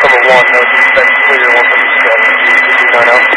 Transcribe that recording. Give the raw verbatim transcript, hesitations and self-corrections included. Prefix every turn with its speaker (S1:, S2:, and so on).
S1: number one, no defect, clear, one from the step, two two nine zero.